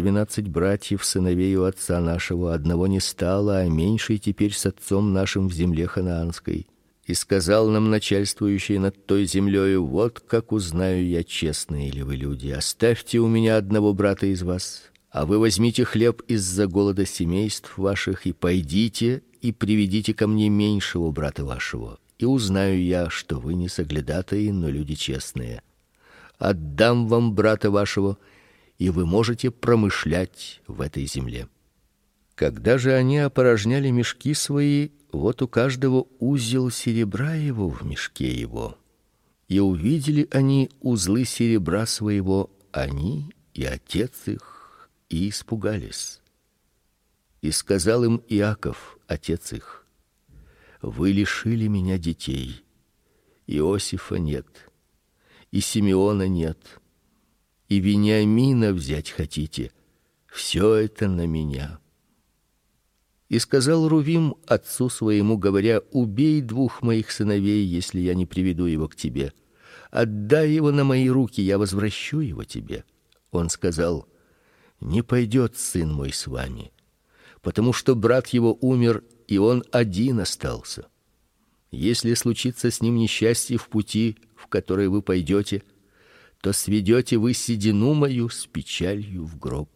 12 братьев, сыновей у отца нашего, одного не стало, а меньший теперь с отцом нашим в земле ханаанской. И сказал нам начальствующий над той землею: вот как узнаю я, честные ли вы люди. Оставьте у меня одного брата из вас, а вы возьмите хлеб из-за голода семейств ваших и пойдите и приведите ко мне меньшего брата вашего, и узнаю я, что вы не соглядатаи, но люди честные. Отдам вам брата вашего, и вы можете промышлять в этой земле. Когда же они опорожняли мешки свои, вот у каждого узел серебра его в мешке его. И увидели они узлы серебра своего, они и отец их, и испугались. И сказал им Иаков, отец их: вы лишили меня детей. Иосифа нет, и Симеона нет, и Вениамина взять хотите. Все это на меня. И сказал Рувим отцу своему, говоря: убей двух моих сыновей, если я не приведу его к тебе. Отдай его на мои руки, я возвращу его тебе. Он сказал: не пойдет сын мой с вами, потому что брат его умер, и он один остался. Если случится с ним несчастье в пути, в который вы пойдете, то сведете вы седину мою с печалью в гроб.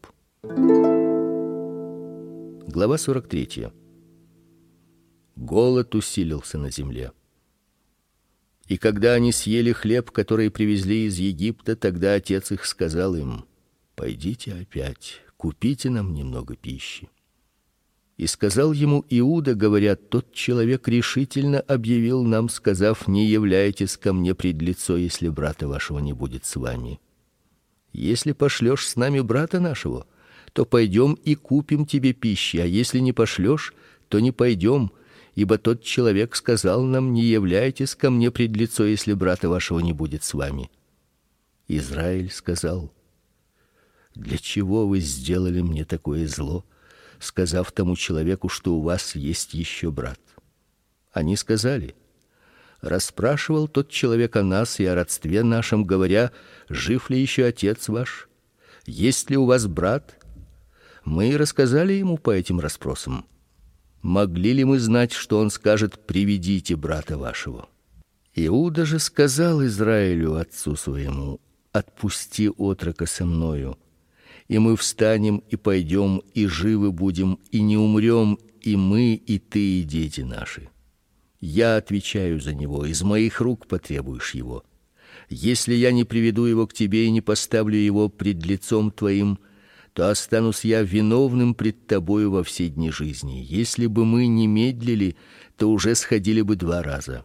Глава 43. Голод усилился на земле. И когда они съели хлеб, который привезли из Египта, тогда отец их сказал им: пойдите опять, купите нам немного пищи. И сказал ему Иуда, говоря: тот человек решительно объявил нам, сказав: не являйтесь ко мне пред лицо, если брата вашего не будет с вами. Если пошлешь с нами брата нашего, то пойдем и купим тебе пищи, а если не пошлешь, то не пойдем, ибо тот человек сказал нам: не являйтесь ко мне пред лицо, если брата вашего не будет с вами. Израиль сказал: для чего вы сделали мне такое зло, сказав тому человеку, что у вас есть еще брат? Они сказали: расспрашивал тот человек о нас и о родстве нашем, говоря: жив ли еще отец ваш? Есть ли у вас брат? Мы рассказали ему по этим расспросам. Могли ли мы знать, что он скажет: приведите брата вашего? Иуда же сказал Израилю отцу своему: отпусти отрока со мною, и мы встанем и пойдем, и живы будем, и не умрем, и мы, и ты, и дети наши. Я отвечаю за него, из моих рук потребуешь его. Если я не приведу его к тебе и не поставлю его пред лицом твоим, то останусь я виновным пред тобою во все дни жизни. Если бы мы не медлили, то уже сходили бы 2 раза.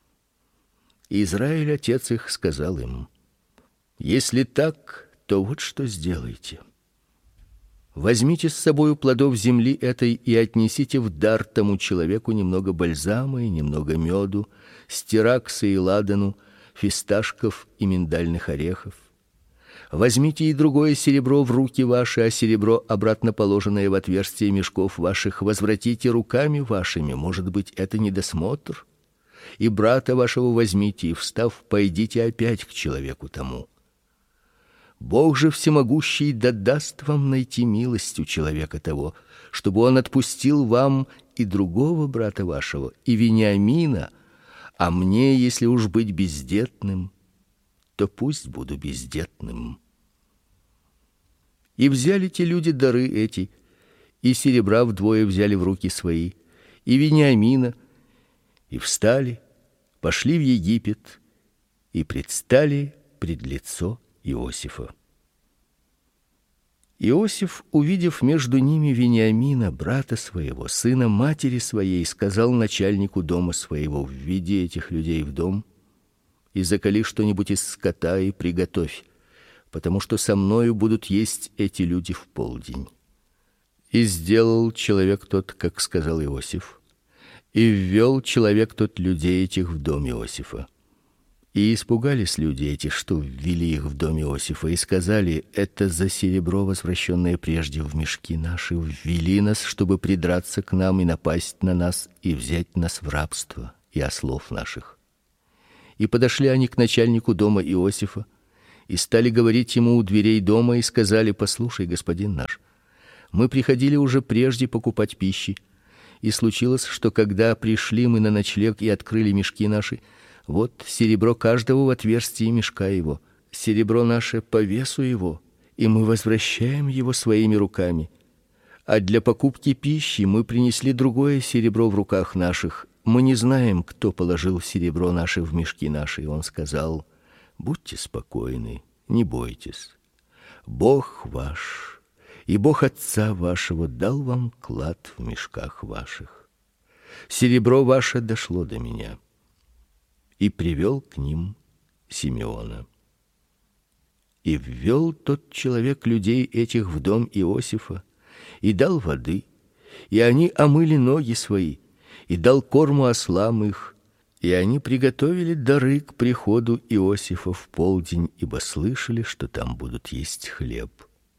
Израиль отец их сказал им: если так, то вот что сделайте. Возьмите с собою плодов земли этой и отнесите в дар тому человеку немного бальзама и немного меду, стиракса и ладану, фисташков и миндальных орехов. Возьмите и другое серебро в руки ваши, а серебро, обратно положенное в отверстие мешков ваших, возвратите руками вашими, может быть, это недосмотр. И брата вашего возьмите, и, встав, пойдите опять к человеку тому. Бог же всемогущий да даст вам найти милость у человека того, чтобы он отпустил вам и другого брата вашего, и Вениамина, а мне, если уж быть бездетным, то пусть буду бездетным. И взяли те люди дары эти, и серебра вдвое взяли в руки свои, и Вениамина, и встали, пошли в Египет, и предстали пред лицо Иосифа. Иосиф, увидев между ними Вениамина, брата своего, сына матери своей, сказал начальнику дома своего: введи этих людей в дом и заколи что-нибудь из скота и приготовь, потому что со мною будут есть эти люди в полдень. И сделал человек тот, как сказал Иосиф, и ввел человек тот людей этих в дом Иосифа. И испугались люди эти, что ввели их в дом Иосифа, и сказали: это за серебро, возвращенное прежде в мешки наши, ввели нас, чтобы придраться к нам и напасть на нас и взять нас в рабство и ослов наших. И подошли они к начальнику дома Иосифа и стали говорить ему у дверей дома и сказали: послушай, господин наш, мы приходили уже прежде покупать пищи, и случилось, что когда пришли мы на ночлег и открыли мешки наши, вот серебро каждого в отверстии мешка его, серебро наше по весу его, и мы возвращаем его своими руками. А для покупки пищи мы принесли другое серебро в руках наших. Мы не знаем, кто положил серебро наше в мешки наши. И он сказал: будьте спокойны, не бойтесь. Бог ваш и Бог отца вашего дал вам клад в мешках ваших. Серебро ваше дошло до меня. И привел к ним Симеона. И ввел тот человек людей этих в дом Иосифа, и дал воды, и они омыли ноги свои, и дал корму ослам их, и они приготовили дары к приходу Иосифа в полдень, ибо слышали, что там будут есть хлеб.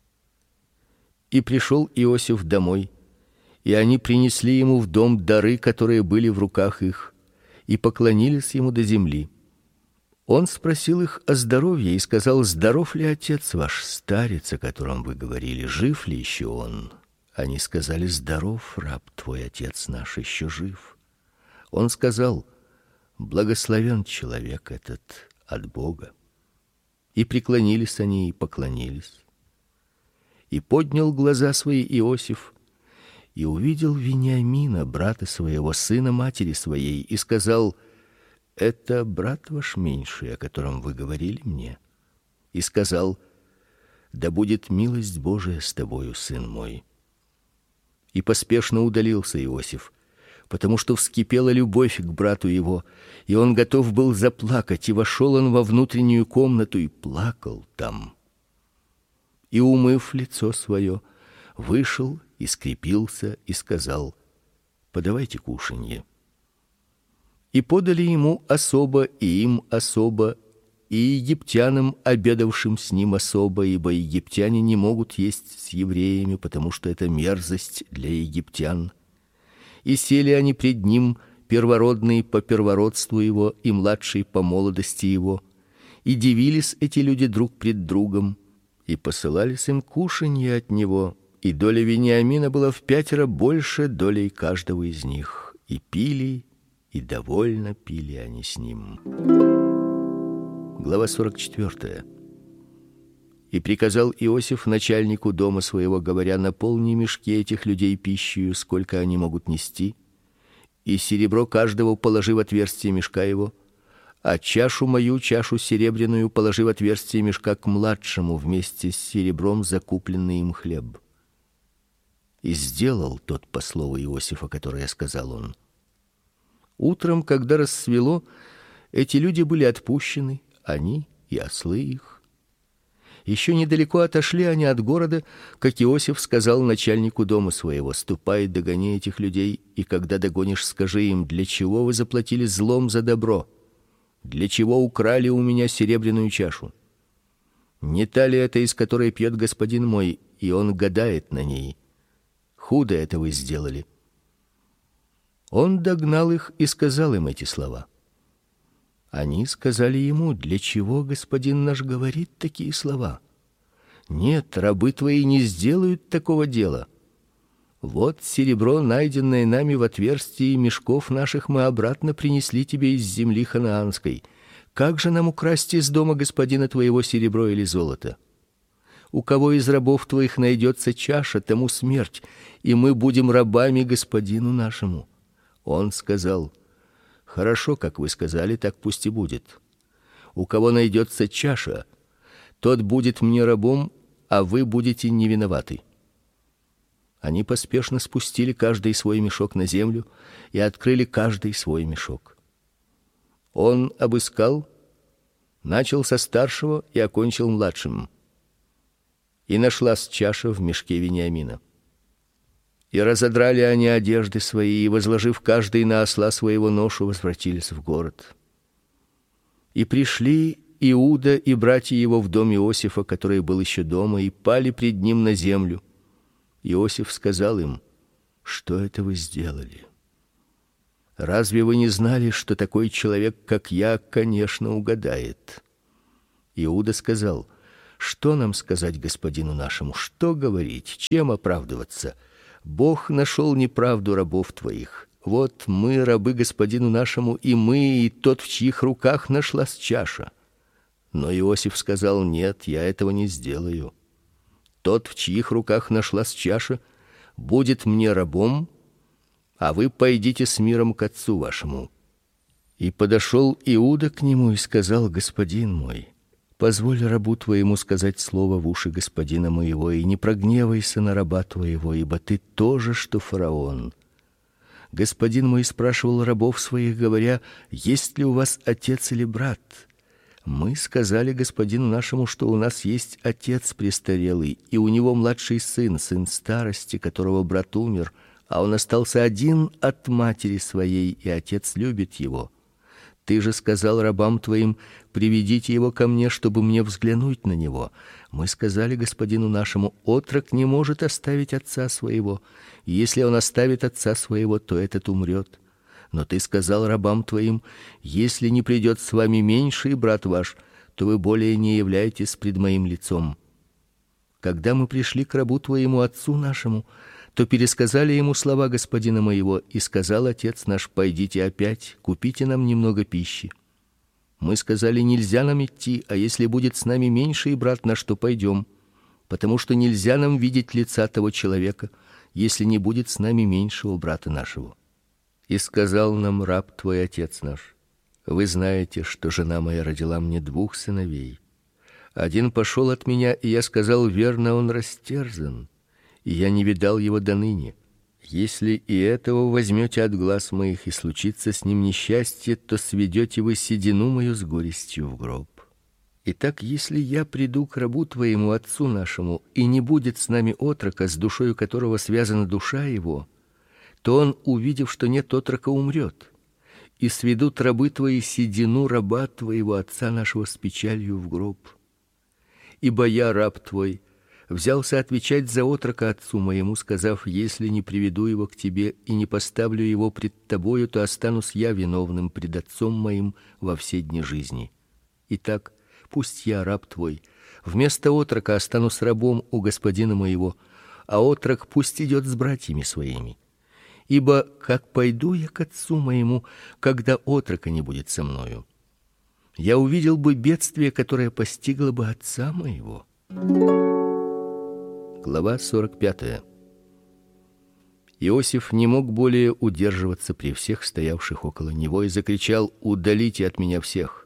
И пришел Иосиф домой, и они принесли ему в дом дары, которые были в руках их, и поклонились ему до земли. Он спросил их о здоровье и сказал: здоров ли отец ваш, старец, о котором вы говорили, жив ли еще он? Они сказали: здоров, раб твой, отец наш еще жив. Он сказал: благословен человек этот от Бога. И преклонились они и поклонились. И поднял глаза свои Иосиф и увидел Вениамина, брата своего, сына матери своей, и сказал: это брат ваш меньший, о котором вы говорили мне. И сказал: да будет милость Божия с тобою, сын мой. И поспешно удалился Иосиф, потому что вскипела любовь к брату его, и он готов был заплакать, и вошел он во внутреннюю комнату и плакал там. И, умыв лицо свое, вышел и скрепился и сказал: подавайте кушанье. И подали ему особо, и им особо, и египтянам, обедавшим с ним особо, ибо египтяне не могут есть с евреями, потому что это мерзость для египтян. И сели они пред ним, первородный по первородству его и младший по молодости его, и дивились эти люди друг пред другом, и посылались им кушанье от него, и доля Вениамина была в 5 больше долей каждого из них, и пили, и довольно пили они с ним. Глава 44. И приказал Иосиф начальнику дома своего, говоря: наполни мешки этих людей пищей, сколько они могут нести, и серебро каждого положи в отверстие мешка его, а чашу мою, чашу серебряную, положи в отверстие мешка к младшему вместе с серебром, закупленный им хлеб. И сделал тот по слову Иосифа, которое сказал он. Утром, когда рассвело, эти люди были отпущены, они и ослы их. Еще недалеко отошли они от города, как Иосиф сказал начальнику дома своего: ступай, догони этих людей, и когда догонишь, скажи им: для чего вы заплатили злом за добро? Для чего украли у меня серебряную чашу? Не та ли это, из которой пьет господин мой, и он гадает на ней? Худо это вы сделали. Он догнал их и сказал им эти слова. Они сказали ему: для чего господин наш говорит такие слова? Нет, рабы твои не сделают такого дела. Вот серебро, найденное нами в отверстии мешков наших, мы обратно принесли тебе из земли ханаанской. Как же нам украсть из дома господина твоего серебро или золото? У кого из рабов твоих найдется чаша, тому смерть, и мы будем рабами господину нашему. Он сказал: хорошо, как вы сказали, так пусть и будет. У кого найдется чаша, тот будет мне рабом, а вы будете не виноваты. Они поспешно спустили каждый свой мешок на землю и открыли каждый свой мешок. Он обыскал, начал со старшего и окончил младшим. И нашлась чаша в мешке Вениамина. И разодрали они одежды свои, и, возложив каждый на осла своего ношу, возвратились в город. И пришли Иуда и братья его в дом Иосифа, который был еще дома, и пали пред ним на землю. Иосиф сказал им: что это вы сделали? Разве вы не знали, что такой человек, как я, конечно, угадает? Иуда сказал: что нам сказать господину нашему, что говорить, чем оправдываться? Бог нашел неправду рабов твоих. Вот мы рабы господину нашему, и мы, и тот, в чьих руках нашлась чаша. Но Иосиф сказал: нет, я этого не сделаю. Тот, в чьих руках нашлась чаша, будет мне рабом, а вы пойдите с миром к отцу вашему. И подошел Иуда к нему и сказал: господин мой, позволь рабу твоему сказать слово в уши господина моего, и не прогневайся на раба твоего, ибо ты тоже, что фараон. Господин мой спрашивал рабов своих, говоря: есть ли у вас отец или брат? Мы сказали господину нашему, что у нас есть отец престарелый, и у него младший сын, сын старости, которого брат умер, а он остался один от матери своей, и отец любит его. Ты же сказал рабам твоим: приведите его ко мне, чтобы мне взглянуть на него. Мы сказали господину нашему: отрок не может оставить отца своего, и если он оставит отца своего, то этот умрет. Но ты сказал рабам твоим: если не придет с вами меньший брат ваш, то вы более не являетесь пред моим лицом. Когда мы пришли к рабу твоему отцу нашему, то пересказали ему слова господина моего, и сказал отец наш: пойдите опять, купите нам немного пищи. Мы сказали: нельзя нам идти, а если будет с нами меньший брат наш, то пойдем, потому что нельзя нам видеть лица того человека, если не будет с нами меньшего брата нашего. И сказал нам раб твой отец наш: вы знаете, что жена моя родила мне 2 сыновей. Один пошел от меня, и я сказал: верно, он растерзан, и я не видал его доныне. Если и этого возьмете от глаз моих, и случится с ним несчастье, то сведете вы седину мою с горестью в гроб. Итак, если я приду к рабу твоему отцу нашему, и не будет с нами отрока, с душою которого связана душа его, то он, увидев, что нет отрока, умрет. И сведут рабы твои седину раба твоего отца нашего с печалью в гроб. Ибо я, раб твой, взялся отвечать за отрока отцу моему, сказав: если не приведу его к тебе и не поставлю его пред тобою, то останусь я виновным пред отцом моим во все дни жизни. Итак, пусть я, раб твой, вместо отрока останусь рабом у господина моего, а отрок пусть идет с братьями своими. Ибо как пойду я к отцу моему, когда отрока не будет со мною? Я увидел бы бедствие, которое постигло бы отца моего. Глава 45. Иосиф не мог более удерживаться при всех стоявших около него и закричал: удалите от меня всех.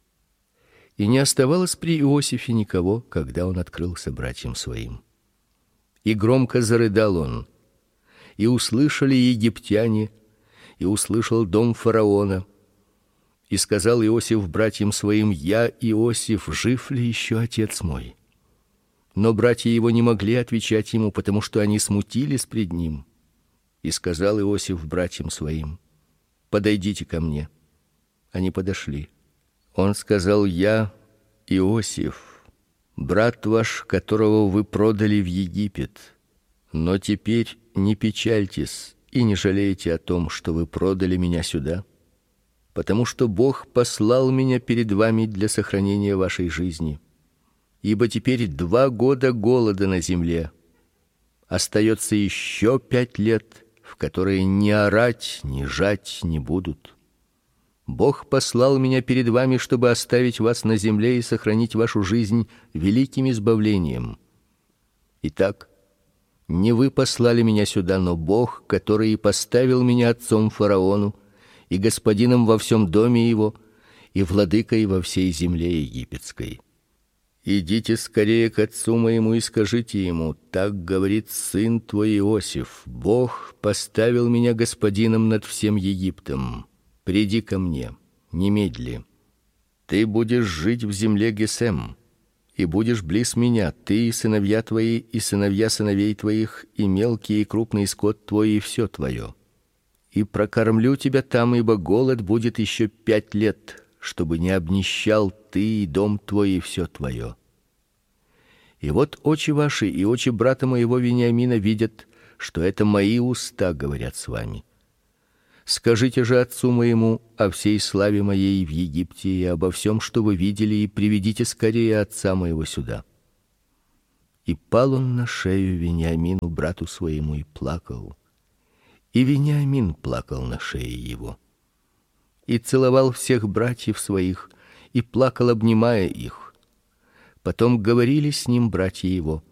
И не оставалось при Иосифе никого, когда он открылся братьям своим. И громко зарыдал он. И услышали египтяне, и услышал дом фараона. И сказал Иосиф братьям своим: я, Иосиф, жив ли еще отец мой? Но братья его не могли отвечать ему, потому что они смутились пред ним. И сказал Иосиф братьям своим: подойдите ко мне. Они подошли. Он сказал: я, Иосиф, брат ваш, которого вы продали в Египет. Но теперь не печальтесь и не жалейте о том, что вы продали меня сюда, потому что Бог послал меня перед вами для сохранения вашей жизни. Ибо теперь 2 года голода на земле. Остается еще 5 лет, в которые ни орать, ни жать не будут. Бог послал меня перед вами, чтобы оставить вас на земле и сохранить вашу жизнь великим избавлением. Итак, не вы послали меня сюда, но Бог, который и поставил меня отцом фараону и господином во всем доме его и владыкой во всей земле египетской. Идите скорее к отцу моему и скажите ему: так говорит сын твой Иосиф: Бог поставил меня господином над всем Египтом. Приди ко мне, немедли. Ты будешь жить в земле Гесем, и будешь близ меня, ты и сыновья твои, и сыновья сыновей твоих, и мелкий и крупный скот твой, и все твое. И прокормлю тебя там, ибо голод будет еще 5 лет, чтобы не обнищал ты и дом твой, и все твое. И вот очи ваши и очи брата моего Вениамина видят, что это мои уста говорят с вами. Скажите же отцу моему о всей славе моей в Египте и обо всем, что вы видели, и приведите скорее отца моего сюда. И пал он на шею Вениамину, брату своему, и плакал. И Вениамин плакал на шее его. И целовал всех братьев своих, и плакал, обнимая их. Потом говорили с ним братья его.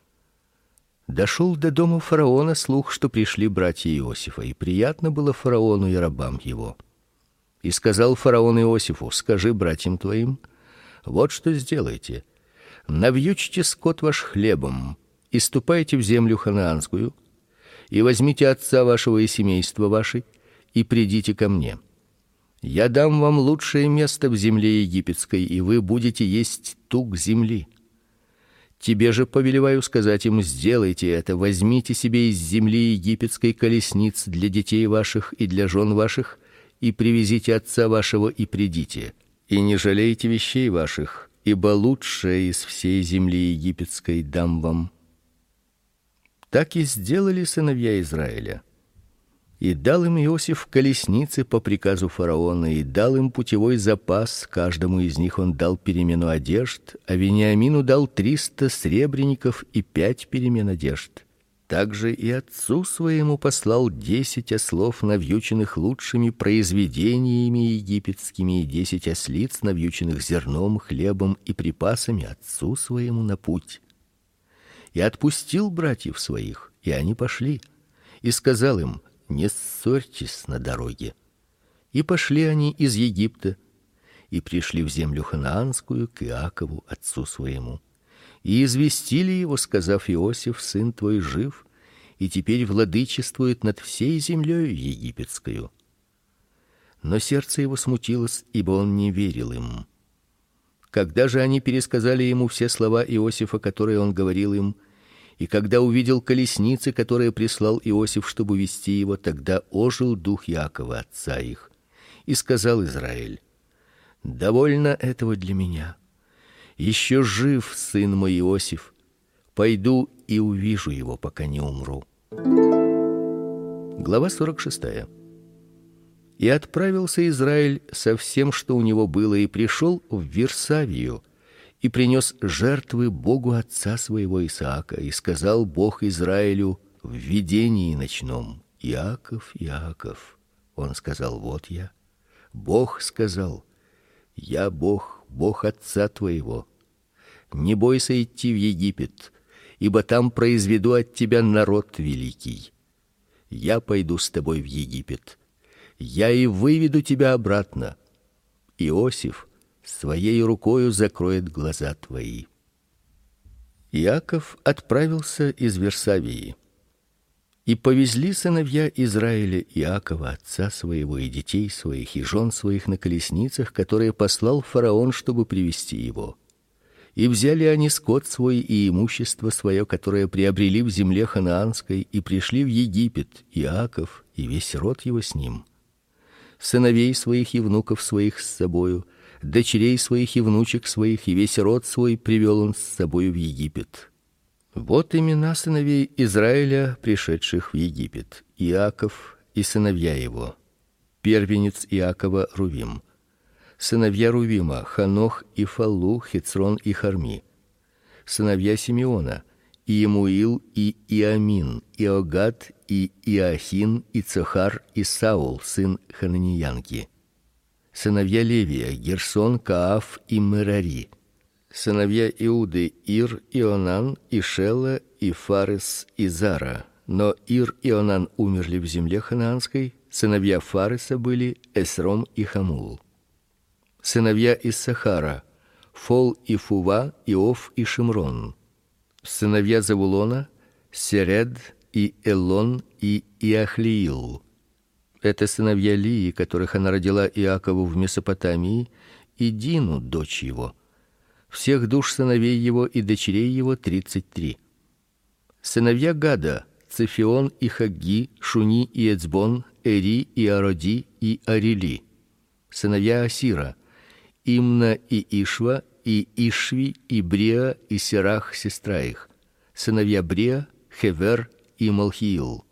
Дошел до дома фараона слух, что пришли братья Иосифа, и приятно было фараону и рабам его. И сказал фараон Иосифу: скажи братьям твоим: вот что сделайте: навьючьте скот ваш хлебом и ступайте в землю ханаанскую, и возьмите отца вашего и семейства ваше, и придите ко мне. Я дам вам лучшее место в земле египетской, и вы будете есть тук земли. Тебе же повелеваю сказать им: сделайте это, возьмите себе из земли египетской колесниц для детей ваших и для жен ваших, и привезите отца вашего, и придите. И не жалейте вещей ваших, ибо лучшее из всей земли египетской дам вам. Так и сделали сыновья Израиля. И дал им Иосиф колесницы по приказу фараона, и дал им путевой запас, каждому из них он дал перемену одежд, а Вениамину дал 300 сребреников и 5 перемен одежд. Также и отцу своему послал 10 ослов, навьюченных лучшими произведениями египетскими, и 10 ослиц, навьюченных зерном, хлебом и припасами отцу своему на путь. И отпустил братьев своих, и они пошли, и сказал им: не ссорьтесь на дороге. И пошли они из Египта и пришли в землю ханаанскую к Иакову отцу своему. И известили его, сказав: Иосиф, сын твой, жив, и теперь владычествует над всей землей египетскою. Но сердце его смутилось, ибо он не верил им. Когда же они пересказали ему все слова Иосифа, которые он говорил им, и когда увидел колесницы, которые прислал Иосиф, чтобы вести его, тогда ожил дух Иакова отца их, и сказал Израиль: довольно этого для меня. Еще жив сын мой Иосиф. Пойду и увижу его, пока не умру. Глава 46. И отправился Израиль со всем, что у него было, и пришел в Вирсавию, и принес жертвы Богу отца своего Исаака, и сказал Бог Израилю в видении ночном: Иаков, Иаков. Он сказал: вот я. Бог сказал: я Бог, Бог отца твоего. Не бойся идти в Египет, ибо там произведу от тебя народ великий. Я пойду с тобой в Египет. Я и выведу тебя обратно. Иосиф своей рукою закроет глаза твои. Иаков отправился из Вирсавии. И повезли сыновья Израиля Иакова отца своего и детей своих и жен своих на колесницах, которые послал фараон, чтобы привести его. И взяли они скот свой и имущество свое, которое приобрели в земле ханаанской, и пришли в Египет, Иаков и весь род его с ним. Сыновей своих и внуков своих с собою, дочерей своих и внучек своих, и весь род свой привел он с собою в Египет. Вот имена сыновей Израиля, пришедших в Египет: Иаков и сыновья его. Первенец Иакова Рувим. Сыновья Рувима: Ханох и Фаллу, Хецрон и Харми. Сыновья Симеона: Иемуил и Иамин, Иогад и Иахин, и Цохар и Саул, сын Хананиянки. Сыновья Левия: Герсон, Кааф и Мерари. Сыновья Иуды: Ир, Ионан, Ишела и Фарес и Зара. Но Ир и Ионан умерли в земле ханаанской. Сыновья Фареса были Эсром и Хамул. Сыновья Иссахара: Фол и Фува, Иов и Шимрон. Сыновья Завулона: Серед и Элон и Иахлиил. Это сыновья Лии, которых она родила Иакову в Месопотамии, и Дину, дочь его. Всех душ сыновей его и дочерей его 33. Сыновья Гада: Цефион и Хагги, Шуни и Эцбон, Эри и Ароди и Арили. Сыновья Асира: Имна и Ишва, и Ишви, и Брия, и Серах, сестра их. Сыновья Брия: Хевер и Малхиил.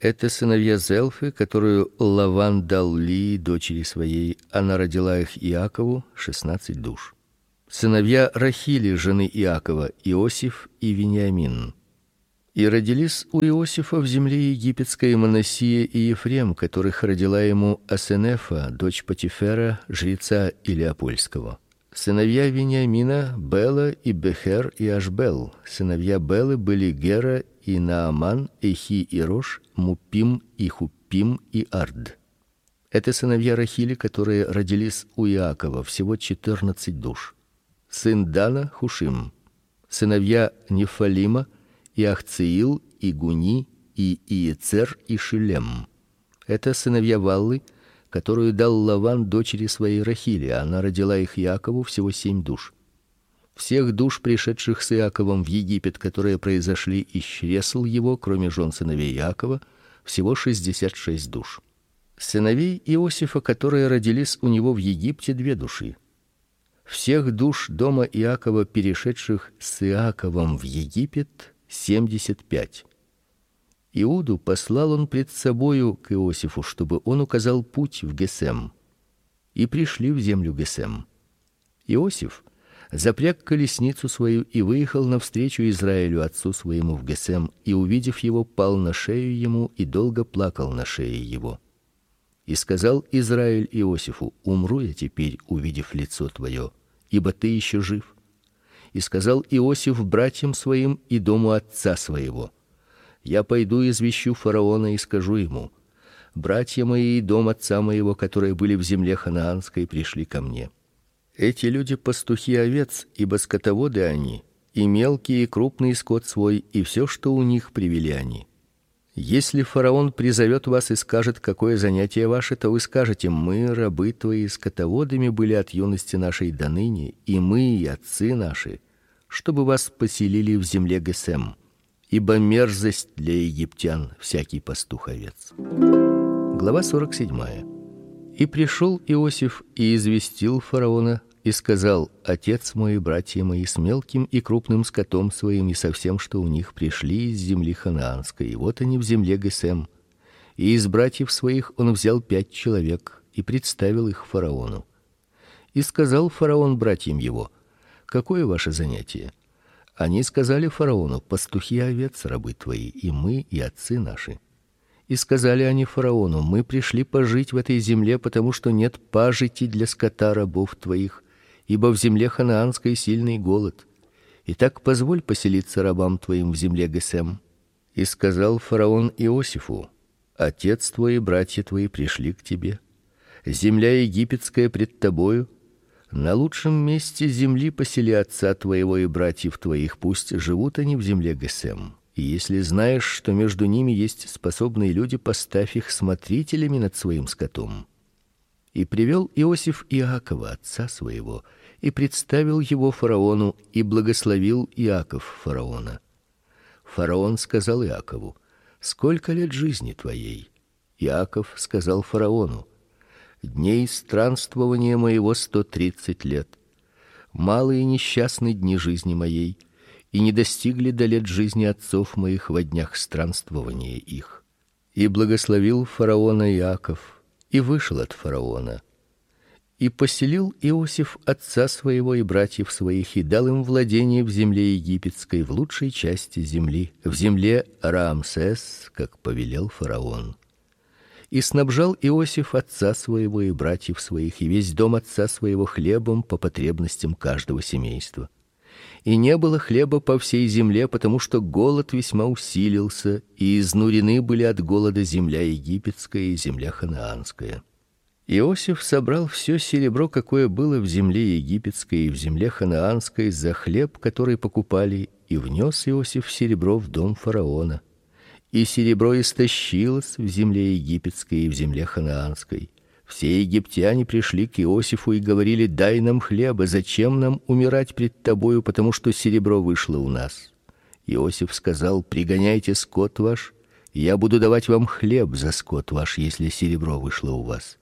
Это сыновья Зелфы, которую Лаван дал Лии, дочери своей. Она родила их Иакову, 16 душ. Сыновья Рахили, жены Иакова: Иосиф и Вениамин. И родились у Иосифа в земле египетской Манассия и Ефрем, которых родила ему Асенефа, дочь Потифера, жреца Илиопольского. Сыновья Вениамина: Бела и Бехер и Ашбел. Сыновья Белы были Гера и Нааман, Эхи и Рош, Мупим и Хупим и Ард. Это сыновья Рахили, которые родились у Иакова, всего 14 душ. Сын Дана — Хушим. Сыновья Нефалима: Иахциил и Гуни и Иецер и Шилем. Это сыновья Валлы, которую дал Лаван дочери своей Рахили. Она родила их Иакову, всего 7 душ. Всех душ, пришедших с Иаковом в Египет, которые произошли из чресл его, кроме жен сыновей Иакова, всего 66 душ. Сыновей Иосифа, которые родились у него в Египте, 2 души. Всех душ дома Иакова, перешедших с Иаковом в Египет, 75. Иуду послал он пред собою к Иосифу, чтобы он указал путь в Гесем. И пришли в землю Гесем. Иосиф запряг колесницу свою и выехал навстречу Израилю отцу своему в Гесем, и, увидев его, пал на шею ему и долго плакал на шее его. И сказал Израиль Иосифу: умру я теперь, увидев лицо твое, ибо ты еще жив. И сказал Иосиф братьям своим и дому отца своего: я пойду извещу фараона и скажу ему: братья мои и дом отца моего, которые были в земле ханаанской, пришли ко мне. Эти люди пастухи овец, ибо скотоводы они, и мелкий и крупный скот свой, и все, что у них, привели они. Если фараон призовет вас и скажет, какое занятие ваше, то вы скажете: мы, рабы твои, скотоводами были от юности нашей до ныне, и мы, и отцы наши, чтобы вас поселили в земле Гесем, ибо мерзость для египтян всякий пастух овец. Глава 47. И пришел Иосиф и известил фараона и сказал: отец мой и братья мои с мелким и крупным скотом своим и со всем, что у них, пришли из земли ханаанской, и вот они в земле Гесем. И из братьев своих он взял 5 человек и представил их фараону. И сказал фараон братьям его: какое ваше занятие? Они сказали фараону: пастухи овец, рабы твои, и мы, и отцы наши. И сказали они фараону: мы пришли пожить в этой земле, потому что нет пажити для скота рабов твоих, ибо в земле ханаанской сильный голод. Итак, позволь поселиться рабам твоим в земле Гесем. И сказал фараон Иосифу: отец твой и братья твои пришли к тебе. Земля египетская пред тобою. На лучшем месте земли посели отца твоего и братьев твоих, пусть живут они в земле Гесем. И если знаешь, что между ними есть способные люди, поставь их смотрителями над своим скотом. И привел Иосиф Иакова, отца своего, и представил его фараону, и благословил Иаков фараона. Фараон сказал Иакову: сколько лет жизни твоей? Иаков сказал фараону: дней странствования моего 130 лет. Малые и несчастны дни жизни моей, и не достигли до лет жизни отцов моих во днях странствования их. И благословил фараона Иаков, и вышел от фараона. И поселил Иосиф отца своего и братьев своих, и дал им владение в земле египетской, в лучшей части земли, в земле Раамсес, как повелел фараон. И снабжал Иосиф отца своего и братьев своих, и весь дом отца своего хлебом по потребностям каждого семейства. И не было хлеба по всей земле, потому что голод весьма усилился, и изнурены были от голода земля египетская и земля ханаанская. Иосиф собрал все серебро, какое было в земле египетской и в земле ханаанской, за хлеб, который покупали, и внес Иосиф серебро в дом фараона. И серебро истощилось в земле египетской и в земле ханаанской. Все египтяне пришли к Иосифу и говорили: дай нам хлеба, зачем нам умирать пред тобою, потому что серебро вышло у нас. Иосиф сказал: пригоняйте скот ваш, и я буду давать вам хлеб за скот ваш, если серебро вышло у вас.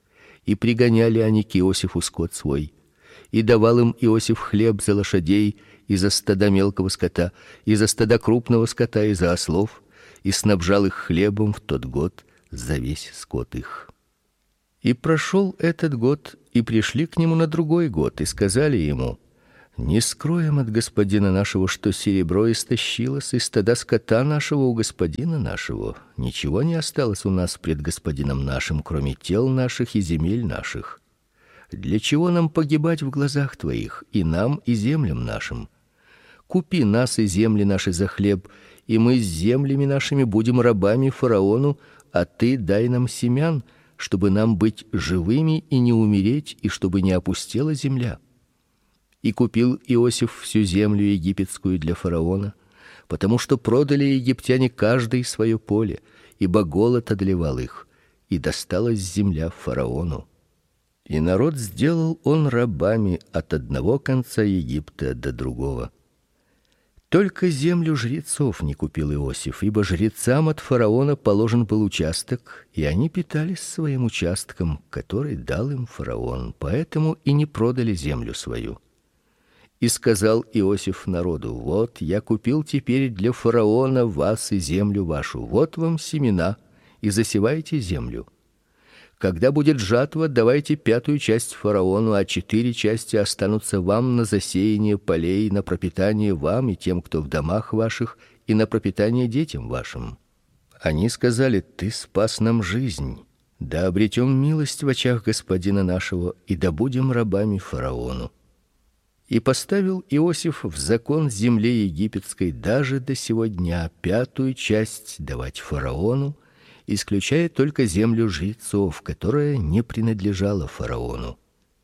И пригоняли они к Иосифу скот свой, и давал им Иосиф хлеб за лошадей и за стада мелкого скота, и за стада крупного скота, и за ослов, и снабжал их хлебом в тот год за весь скот их. И прошел этот год, и пришли к нему на другой год, и сказали ему: не скроем от господина нашего, что серебро истощилось, и стада скота нашего у господина нашего. Ничего не осталось у нас пред господином нашим, кроме тел наших и земель наших. Для чего нам погибать в глазах твоих, и нам, и землям нашим? Купи нас и земли наши за хлеб, и мы с землями нашими будем рабами фараону, а ты дай нам семян, чтобы нам быть живыми и не умереть, и чтобы не опустела земля. И купил Иосиф всю землю египетскую для фараона, потому что продали египтяне каждый свое поле, ибо голод одолевал их, и досталась земля фараону. И народ сделал он рабами от одного конца Египта до другого. Только землю жрецов не купил Иосиф, ибо жрецам от фараона положен был участок, и они питались своим участком, который дал им фараон, поэтому и не продали землю свою. И сказал Иосиф народу: вот я купил теперь для фараона вас и землю вашу. Вот вам семена, и засевайте землю. Когда будет жатва, давайте 5 часть фараону, а 4 части останутся вам на засеяние полей, на пропитание вам и тем, кто в домах ваших, и на пропитание детям вашим. Они сказали: ты спас нам жизнь. Да обретем милость в очах господина нашего, и да будем рабами фараону. И поставил Иосиф в закон земле египетской даже до сего дня 5 часть давать фараону, исключая только землю жрецов, которая не принадлежала фараону.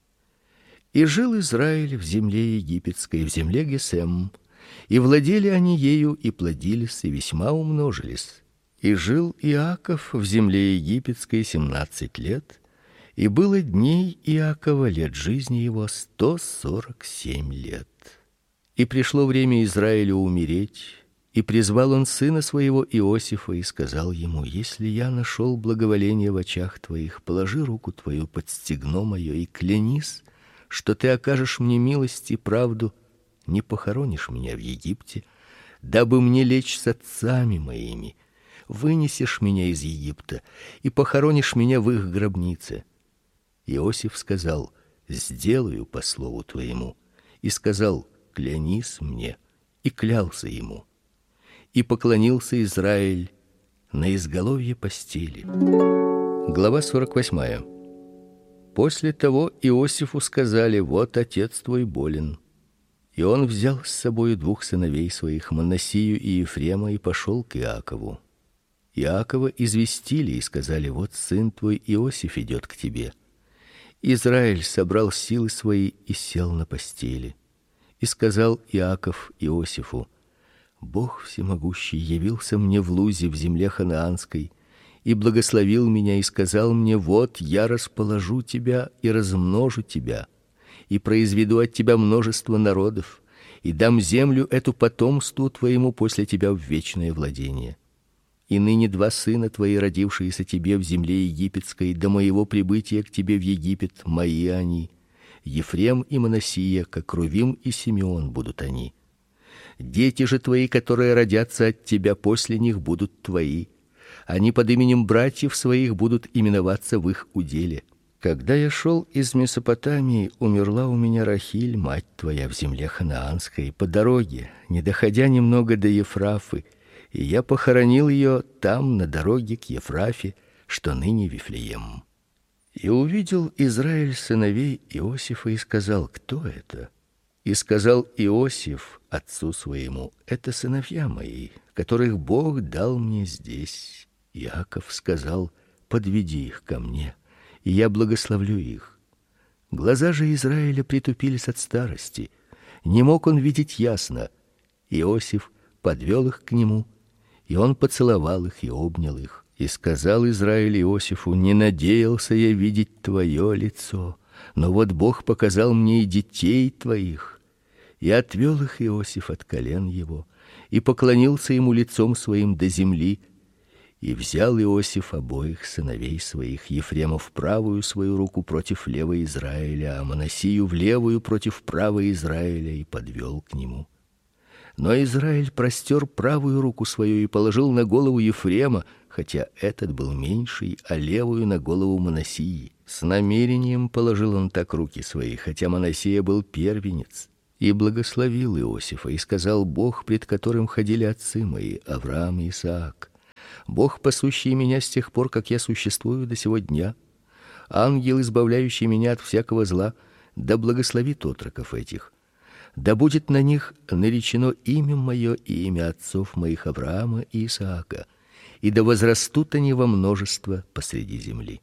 И жил Израиль в земле египетской, в земле Гесем, и владели они ею, и плодились, и весьма умножились. И жил Иаков в земле египетской 17 лет, и было дней Иакова лет жизни его 147 лет. И пришло время Израилю умереть, и призвал он сына своего Иосифа и сказал ему: если я нашел благоволение в очах твоих, положи руку твою под стегно мое и клянись, что ты окажешь мне милость и правду, не похоронишь меня в Египте, дабы мне лечь с отцами моими, вынесешь меня из Египта и похоронишь меня в их гробнице. Иосиф сказал: сделаю по слову твоему. И сказал: клянись мне. И клялся ему. И поклонился Израиль на изголовье постели. Глава 48. После того Иосифу сказали: вот отец твой болен. И он взял с собой 2 сыновей своих, Манассию и Ефрема, и пошел к Иакову. Иакова известили и сказали: вот сын твой Иосиф идет к тебе. Израиль собрал силы свои и сел на постели. И сказал Иаков Иосифу: Бог всемогущий явился мне в Лузе в земле ханаанской и благословил меня и сказал мне: вот я расположу тебя и размножу тебя и произведу от тебя множество народов и дам землю эту потомству твоему после тебя в вечное владение. И ныне 2 сына твои, родившиеся тебе в земле египетской, до моего прибытия к тебе в Египет, мои они. Ефрем и Манассия, как Рувим и Симеон, будут они. Дети же твои, которые родятся от тебя после них, будут твои. Они под именем братьев своих будут именоваться в их уделе. Когда я шел из Месопотамии, умерла у меня Рахиль, мать твоя, в земле ханаанской, по дороге, не доходя немного до Ефрафы, и я похоронил ее там, на дороге к Ефрафе, что ныне Вифлеем. И увидел Израиль сыновей Иосифа и сказал: кто это? И сказал Иосиф отцу своему: это сыновья мои, которых Бог дал мне здесь. Иаков сказал: подведи их ко мне, и я благословлю их. Глаза же Израиля притупились от старости, не мог он видеть ясно. Иосиф подвел их к нему, и он поцеловал их и обнял их. И сказал Израиль Иосифу: не надеялся я видеть твое лицо, но вот Бог показал мне и детей твоих. И отвел их Иосиф от колен его, и поклонился ему лицом своим до земли. И взял Иосиф обоих сыновей своих, Ефрема в правую свою руку против левой Израиля, а Манассию в левую против правой Израиля, и подвел к нему. Но Израиль простер правую руку свою и положил на голову Ефрема, хотя этот был меньший, а левую на голову Манассии. С намерением положил он так руки свои, хотя Манассия был первенец. И благословил Иосифа, и сказал: Бог, пред которым ходили отцы мои, Авраам и Исаак, Бог, пасущий меня с тех пор, как я существую до сего дня, ангел, избавляющий меня от всякого зла, да благословит отроков этих. Да будет на них наречено имя мое и имя отцов моих Авраама и Исаака, и да возрастут они во множество посреди земли.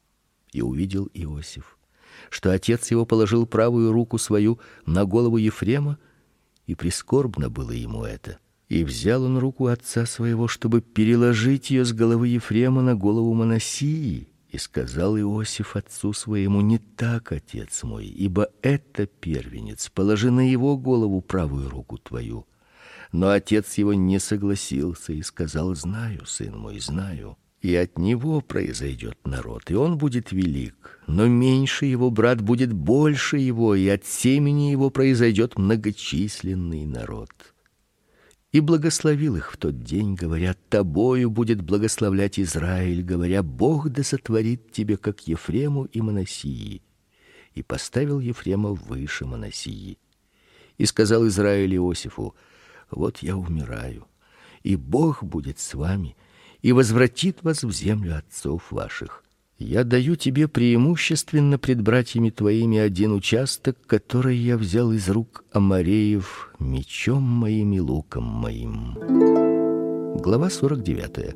И увидел Иосиф, что отец его положил правую руку свою на голову Ефрема, и прискорбно было ему это. И взял он руку отца своего, чтобы переложить ее с головы Ефрема на голову Манассии. И сказал Иосиф отцу своему: не так, отец мой, ибо это первенец, положи на его голову правую руку твою. Но отец его не согласился и сказал: знаю, сын мой, знаю, и от него произойдет народ, и он будет велик, но меньше его брат будет больше его, и от семени его произойдет многочисленный народ. И благословил их в тот день, говоря: тобою будет благословлять Израиль, говоря: Бог да сотворит тебе, как Ефрему и Манассии. И поставил Ефрема выше Манассии. И сказал Израиль Иосифу: вот я умираю, и Бог будет с вами, и возвратит вас в землю отцов ваших. Я даю тебе преимущественно пред братьями твоими один участок, который я взял из рук амореев мечом моим и луком моим. Глава 49.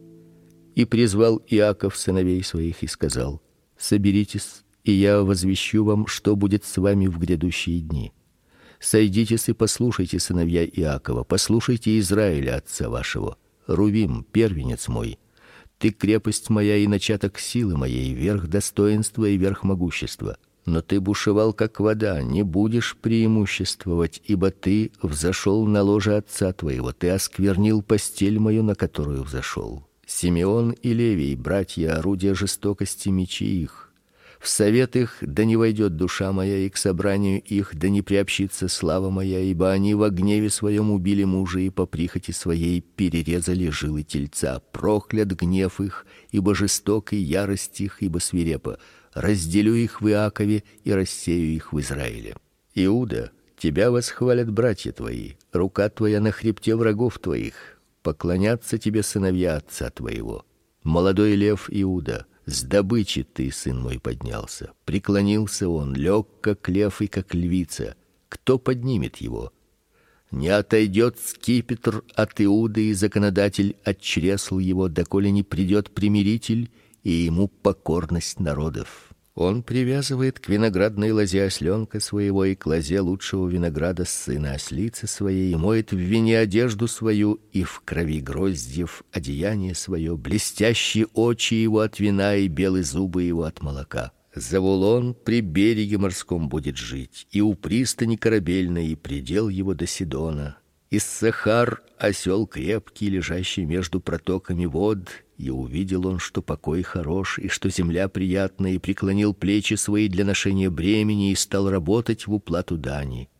И призвал Иаков сыновей своих и сказал: соберитесь, и я возвещу вам, что будет с вами в грядущие дни. Сойдитесь и послушайте, сыновья Иакова, послушайте Израиля отца вашего. Рувим, первенец мой, ты крепость моя и начаток силы моей, верх достоинства и верх могущества. Но ты бушевал, как вода, не будешь преимуществовать, ибо ты взошел на ложе отца твоего, ты осквернил постель мою, на которую взошел. Симеон и Левий, братья, орудия жестокости, мечи их. В совет их да не войдет душа моя, и к собранию их да не приобщится слава моя, ибо они во гневе своем убили мужа и по прихоти своей перерезали жилы тельца. Проклят гнев их, ибо жесток, и ярость их, ибо свирепа. Разделю их в Иакове и рассею их в Израиле. Иуда, тебя восхвалят братья твои, рука твоя на хребте врагов твоих. Поклонятся тебе сыновья отца твоего. Молодой лев Иуда, с добычи ты, сын мой, поднялся. Преклонился он, лег как лев и как львица. Кто поднимет его? Не отойдет скипетр от Иуды, и законодатель от чресл его, доколе не придет примиритель, и ему покорность народов. Он привязывает к виноградной лозе осленка своего и к лозе лучшего винограда сына ослицы своей, и моет в вине одежду свою, и в крови гроздьев одеяние свое, блестящие очи его от вина и белые зубы его от молока. Завулон при береге морском будет жить, и у пристани корабельной, и предел его до Сидона. Иссахар осел крепкий, лежащий между протоками вод. И увидел он, что покой хорош, и что земля приятна, и преклонил плечи свои для ношения бремени, и стал работать в уплату дани.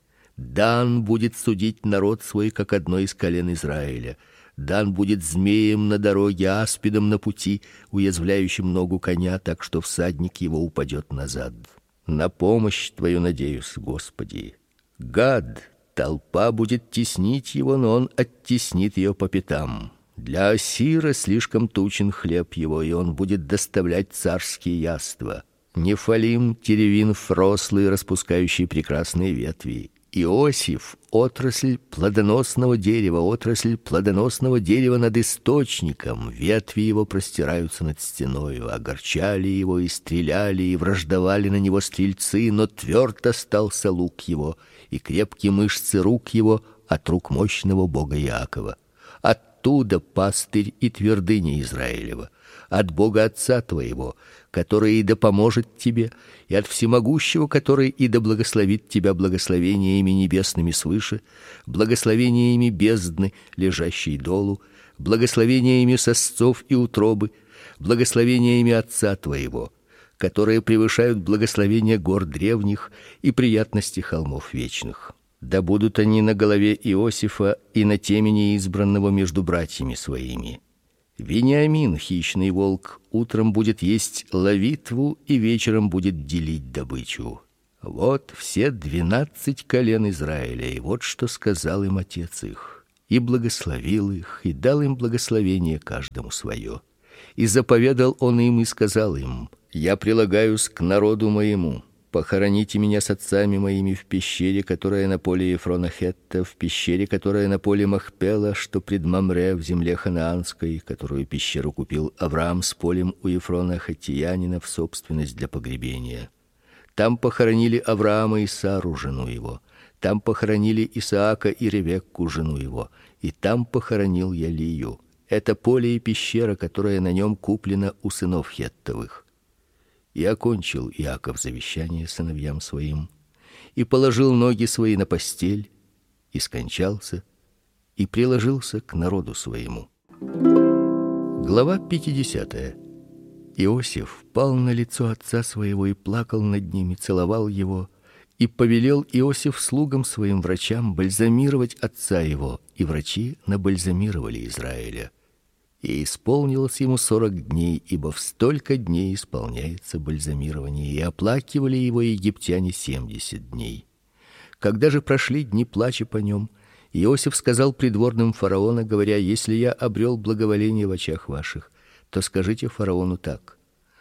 Дан будет судить народ свой, как одно из колен Израиля. Дан будет змеем на дороге, аспидом на пути, уязвляющим ногу коня, так что всадник его упадет назад. На помощь твою надеюсь, Господи. Гад, толпа будет теснить его, но он оттеснит ее по пятам. Для Ассира слишком тучен хлеб его, и он будет доставлять царские яства. Нефалим, теревинф рослый, распускающий прекрасные ветви. Иосиф — отрасль плодоносного дерева над источником. Ветви его простираются над стеною. Огорчали его и стреляли, и враждовали на него стрельцы, но тверд остался лук его, и крепкие мышцы рук его от рук мощного Бога Иакова. Оттуда пастырь и твердыня Израилева, от Бога Отца твоего, который и да поможет тебе, и от Всемогущего, который и да благословит тебя благословениями небесными свыше, благословениями бездны, лежащей долу, благословениями сосцов и утробы, благословениями Отца твоего, которые превышают благословения гор древних и приятности холмов вечных. Да будут они на голове Иосифа и на темени избранного между братьями своими. Вениамин, хищный волк, утром будет есть ловитву и вечером будет делить добычу. Вот все 12 колен Израиля, и вот что сказал им отец их. И благословил их, и дал им благословение каждому свое. И заповедал он им и сказал им: я прилагаюсь к народу моему. Похороните меня с отцами моими в пещере, которая на поле Ефрона Хетта, в пещере, которая на поле Махпела, что пред Мамре в земле ханаанской, которую пещеру купил Авраам с полем у Ефрона хеттиянина в собственность для погребения. Там похоронили Авраама и Сару, жену его. Там похоронили Исаака и Ревекку, жену его. И там похоронил я Лию. Это поле и пещера, которая на нем куплена у сынов Хеттовых. И окончил Иаков завещание сыновьям своим, и положил ноги свои на постель, и скончался, и приложился к народу своему. Глава 50. Иосиф пал на лицо отца своего и плакал над ним, и целовал его, и повелел Иосиф слугам своим врачам бальзамировать отца его, и врачи набальзамировали Израиля. И исполнилось ему 40 дней, ибо в столько дней исполняется бальзамирование, и оплакивали его египтяне 70 дней. Когда же прошли дни плача по нем, Иосиф сказал придворным фараона, говоря: если я обрел благоволение в очах ваших, то скажите фараону так: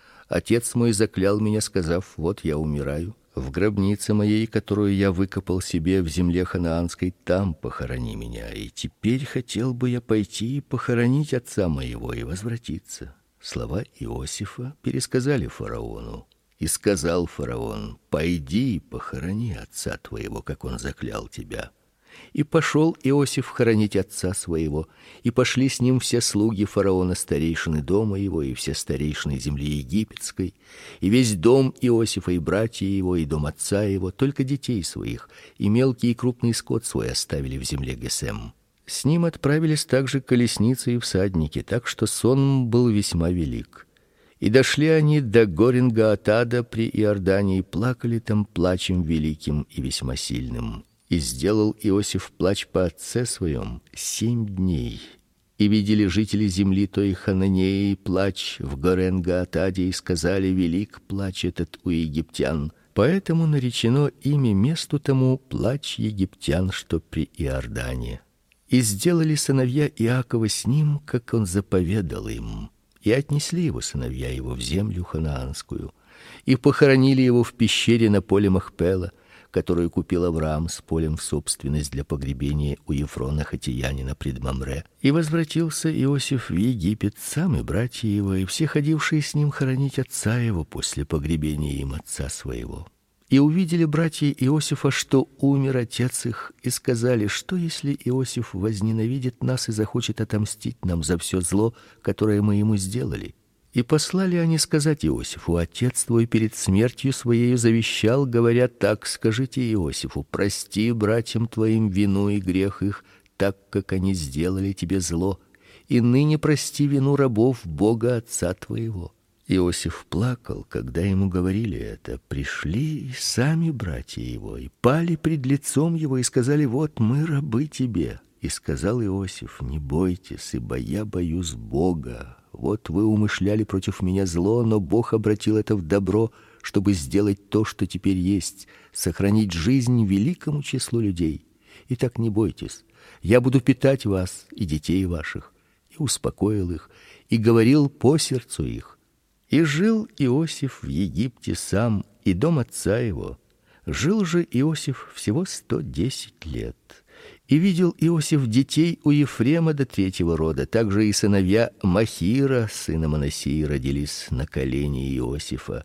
отец мой заклял меня, сказав: вот я умираю, в гробнице моей, которую я выкопал себе в земле ханаанской, там похорони меня. И теперь хотел бы я пойти и похоронить отца моего и возвратиться. Слова Иосифа пересказали фараону. И сказал фараон: пойди и похорони отца твоего, как он заклял тебя. И пошел Иосиф хоронить отца своего, и пошли с ним все слуги фараона, старейшины дома его, и все старейшины земли египетской, и весь дом Иосифа, и братья его, и дом отца его, только детей своих, и мелкий и крупный скот свой оставили в земле Гесем. С ним отправились также колесницы и всадники, так что сон был весьма велик. И дошли они до гор Гаатада при Иордане, и плакали там плачем великим и весьма сильным. И сделал Иосиф плач по отце своем 7 дней. И видели жители земли той Хананеи плач в горе Гаатаде, и сказали: велик плач этот у египтян. Поэтому наречено имя месту тому плач египтян, что при Иордане. И сделали сыновья Иакова с ним, как он заповедал им. И отнесли его сыновья его в землю ханаанскую, и похоронили его в пещере на поле Махпела, которую купил Авраам с полем в собственность для погребения у Ефрона хеттиянина пред Мамре. И возвратился Иосиф в Египет, сам и братья его, и все ходившие с ним хоронить отца его после погребения им отца своего. И увидели братья Иосифа, что умер отец их, и сказали: что если Иосиф возненавидит нас и захочет отомстить нам за все зло, которое мы ему сделали? И послали они сказать Иосифу: отец твой перед смертью своей завещал, говоря так: скажите Иосифу: прости братьям твоим вину и грех их, так как они сделали тебе зло, и ныне прости вину рабов Бога отца твоего. Иосиф плакал, когда ему говорили это. Пришли и сами братья его, и пали пред лицом его, и сказали: вот мы рабы тебе. И сказал Иосиф: не бойтесь, ибо я боюсь Бога. Вот вы умышляли против меня зло, но Бог обратил это в добро, чтобы сделать то, что теперь есть, сохранить жизнь великому числу людей. Итак, не бойтесь, я буду питать вас и детей ваших. И успокоил их, и говорил по сердцу их. И жил Иосиф в Египте сам, и дом отца его. Жил же Иосиф всего 110 лет. И видел Иосиф детей у Ефрема до 3-го рода. Также и сыновья Махира, сына Манассии, родились на колене Иосифа.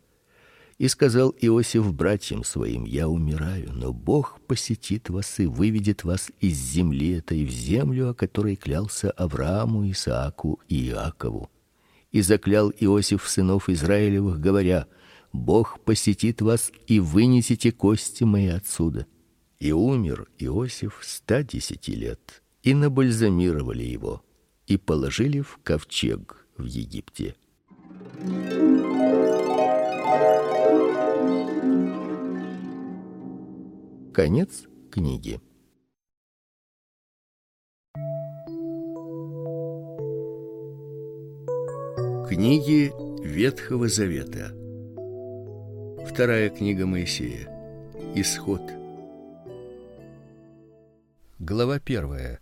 И сказал Иосиф братьям своим: я умираю, но Бог посетит вас и выведет вас из земли этой в землю, о которой клялся Аврааму, Исааку и Иакову. И заклял Иосиф сынов Израилевых, говоря: Бог посетит вас и вынесете кости мои отсюда. И умер Иосиф 110 лет, и набальзамировали его, и положили в ковчег в Египте. Конец книги. Книги Ветхого Завета. Вторая книга Моисея. Исход. Глава 1.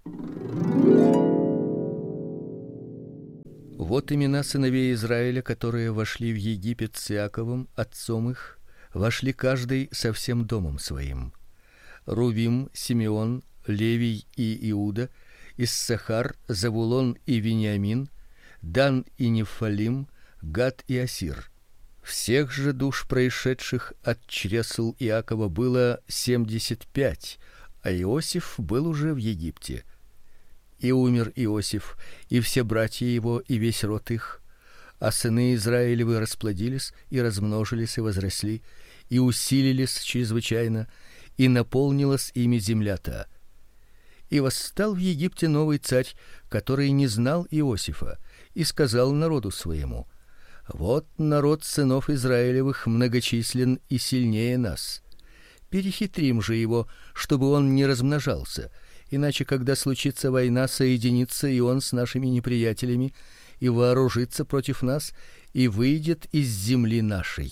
Вот имена сыновей Израиля, которые вошли в Египет с Иаковом, отцом их, вошли каждый со всем домом своим: Рувим, Симеон, Левий и Иуда, Иссахар, Завулон и Вениамин, Дан и Нефалим, Гад и Асир. Всех же душ, происшедших от чресл Иакова, было 75, а Иосиф был уже в Египте. И умер Иосиф, и все братья его, и весь род их, а сыны Израилевы расплодились и размножились и возросли, и усилились чрезвычайно, и наполнилась ими земля-то. И восстал в Египте новый царь, который не знал Иосифа, и сказал народу своему: вот народ сынов Израилевых многочислен и сильнее нас. Перехитрим же его, чтобы он не размножался, иначе, когда случится война, соединится и он с нашими неприятелями и вооружится против нас и выйдет из земли нашей.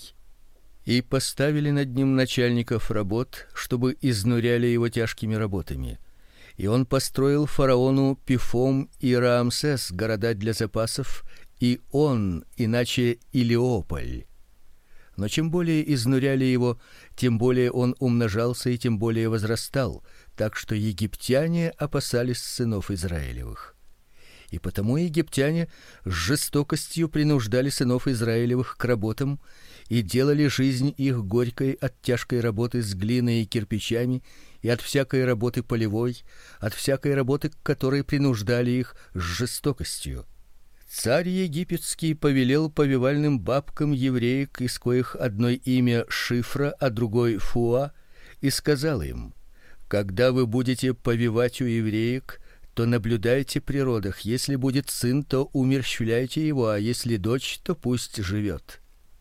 И поставили над ним начальников работ, чтобы изнуряли его тяжкими работами. И он построил фараону Пифом и Раамсес города для запасов, и Он, иначе Илиополь. Но чем более изнуряли его, тем более он умножался и тем более возрастал, так что египтяне опасались сынов Израилевых. И потому египтяне с жестокостью принуждали сынов Израилевых к работам и делали жизнь их горькой от тяжкой работы с глиной и кирпичами, и от всякой работы полевой, от всякой работы, к которой принуждали их с жестокостью. Царь египетский повелел повивальным бабкам евреек, из коих одной имя Шифра, а другой Фуа, и сказал им: когда вы будете повивать у евреек, то наблюдайте при родах. Если будет сын, то умерщвляйте его, а если дочь, то пусть живет.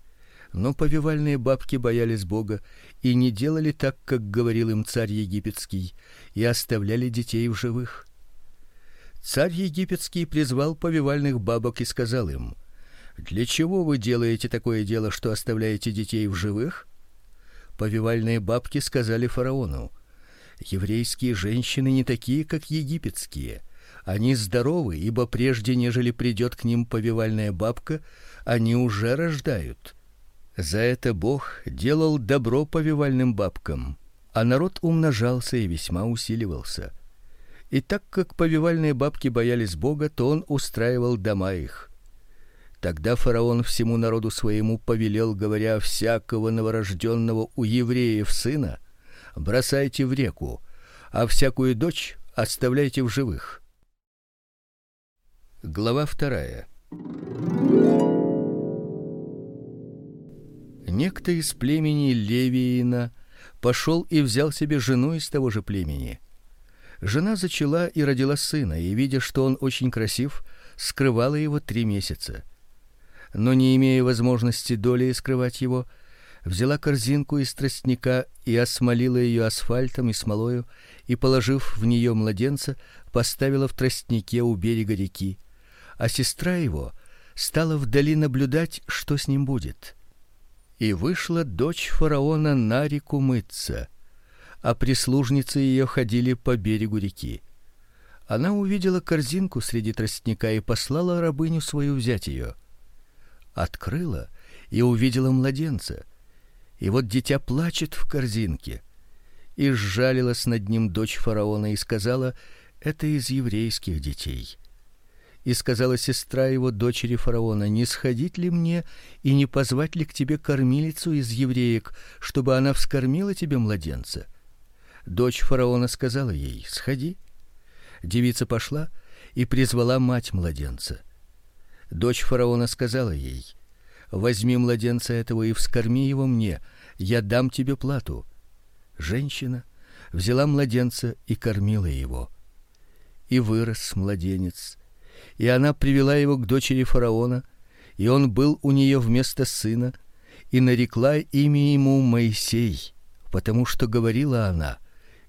Но повивальные бабки боялись Бога и не делали так, как говорил им царь египетский, и оставляли детей в живых. Царь египетский призвал повивальных бабок и сказал им: для чего вы делаете такое дело, что оставляете детей в живых? Повивальные бабки сказали фараону: еврейские женщины не такие, как египетские. Они здоровы, ибо прежде нежели придет к ним повивальная бабка, они уже рождают. За это Бог делал добро повивальным бабкам, а народ умножался и весьма усиливался. И так как повивальные бабки боялись Бога, то он устраивал дома их. Тогда фараон всему народу своему повелел, говоря: всякого новорожденного у евреев сына бросайте в реку, а всякую дочь оставляйте в живых. Глава 2. Некто из племени Левиина пошел и взял себе жену из того же племени. Жена зачала и родила сына, и, видя, что он очень красив, скрывала его 3 месяца. Но, не имея возможности долей скрывать его, взяла корзинку из тростника и осмолила ее асфальтом и смолою, и, положив в нее младенца, поставила в тростнике у берега реки, а сестра его стала вдали наблюдать, что с ним будет. И вышла дочь фараона на реку мыться, а прислужницы ее ходили по берегу реки. Она увидела корзинку среди тростника и послала рабыню свою взять ее. Открыла и увидела младенца. И вот дитя плачет в корзинке. И сжалилась над ним дочь фараона и сказала: это из еврейских детей. И сказала сестра его дочери фараона: не сходить ли мне и не позвать ли к тебе кормилицу из евреек, чтобы она вскормила тебе младенца? Дочь фараона сказала ей: сходи. Девица пошла и призвала мать младенца. Дочь фараона сказала ей: возьми младенца этого и вскорми его мне, я дам тебе плату. Женщина взяла младенца и кормила его. И вырос младенец, и она привела его к дочери фараона, и он был у нее вместо сына, и нарекла имя ему Моисей, потому что говорила она: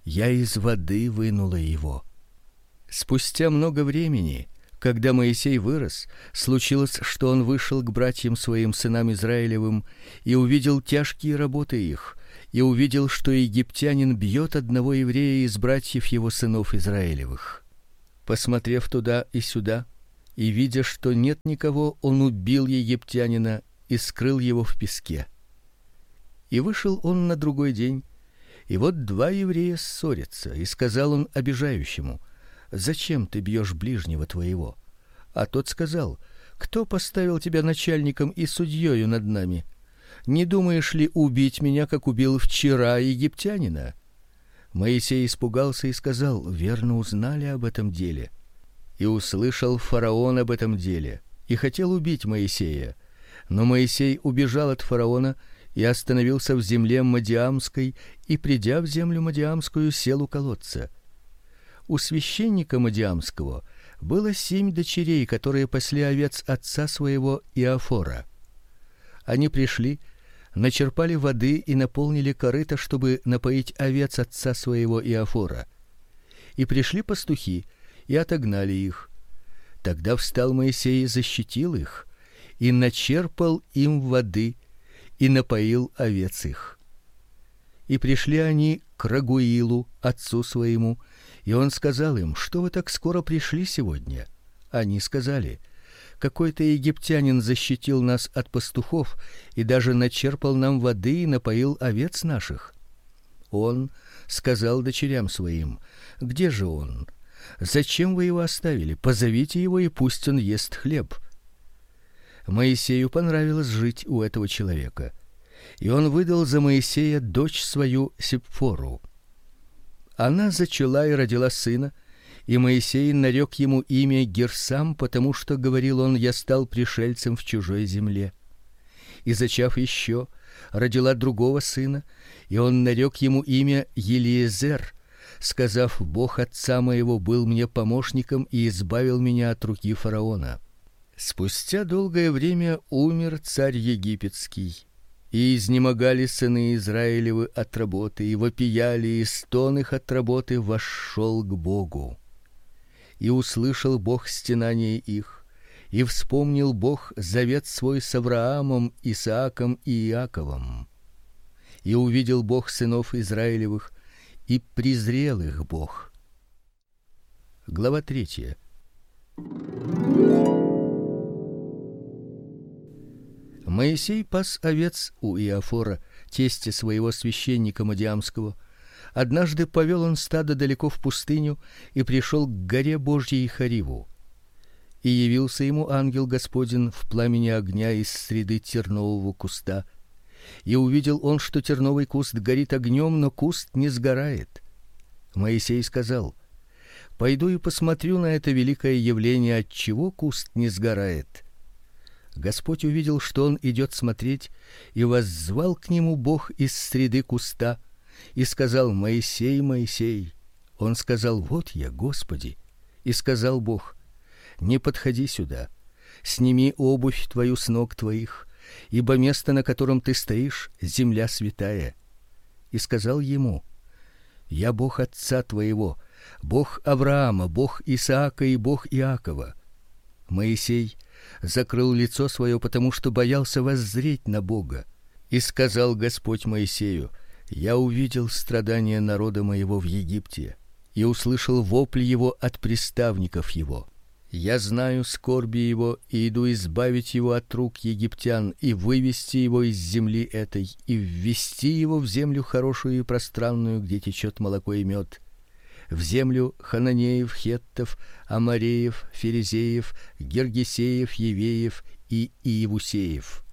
я из воды вынула его. Спустя много времени, когда Моисей вырос, случилось, что он вышел к братьям своим, сынам Израилевым, и увидел тяжкие работы их, и увидел, что египтянин бьет одного еврея из братьев его, сынов Израилевых. Посмотрев туда и сюда, и видя, что нет никого, он убил египтянина и скрыл его в песке. И вышел он на другой день, и вот два еврея ссорятся, и сказал он обижающему: зачем ты бьешь ближнего твоего? А тот сказал: кто поставил тебя начальником и судьёю над нами? Не думаешь ли убить меня, как убил вчера египтянина? Моисей испугался и сказал: верно узнали об этом деле. И услышал фараон об этом деле, и хотел убить Моисея. Но Моисей убежал от фараона и остановился в земле Мадиамской, и, придя в землю Мадиамскую, сел у колодца. У священника Мадиамского было 7 дочерей, которые пасли овец отца своего Иофора. Они пришли, начерпали воды и наполнили корыто, чтобы напоить овец отца своего Иофора. И пришли пастухи и отогнали их. Тогда встал Моисей и защитил их, и начерпал им воды и напоил овец их. И пришли они к Рагуилу, отцу своему, и он сказал им: что вы так скоро пришли сегодня? Они сказали: какой-то египтянин защитил нас от пастухов и даже начерпал нам воды и напоил овец наших. Он сказал дочерям своим: где же он? Зачем вы его оставили? Позовите его, и пусть он ест хлеб. Моисею понравилось жить у этого человека, и он выдал за Моисея дочь свою Сипфору. Она зачала и родила сына, и Моисей нарек ему имя Герсам, потому что, говорил он, я стал пришельцем в чужой земле. И зачав еще, родила другого сына, и он нарек ему имя Елиезер, сказав: Бог отца моего был мне помощником и избавил меня от руки фараона. Спустя долгое время умер царь египетский, и изнемогали сыны Израилевы от работы, и вопияли, и стон их от работы вошел к Богу. И услышал Бог стенание их, и вспомнил Бог завет свой с Авраамом, Исааком и Иаковом. И увидел Бог сынов Израилевых, и презрел их Бог. Глава 3. Моисей пас овец у Иофора, тестя своего священника Мадиамского. Однажды повел он стадо далеко в пустыню и пришел к горе Божьей Хориву. И явился ему ангел Господень в пламени огня из среды тернового куста. И увидел он, что терновый куст горит огнем, но куст не сгорает. Моисей сказал: пойду и посмотрю на это великое явление, отчего куст не сгорает. Господь увидел, что он идет смотреть, и воззвал к нему Бог из среды куста и сказал: Моисей, Моисей. Он сказал: вот я, Господи. И сказал Бог: не подходи сюда. Сними обувь твою с ног твоих, ибо место, на котором ты стоишь, земля святая. И сказал ему: я Бог отца твоего, Бог Авраама, Бог Исаака и Бог Иакова. Моисей закрыл лицо свое, потому что боялся воззреть на Бога. И сказал Господь Моисею: я увидел страдания народа моего в Египте и услышал вопль его от приставников его. Я знаю скорби его и иду избавить его от рук египтян и вывести его из земли этой и ввести его в землю хорошую и пространную, где течет молоко и мед, в землю хананеев, хеттов, амореев, ферезеев, гиргесеев, евеев и иевусеев.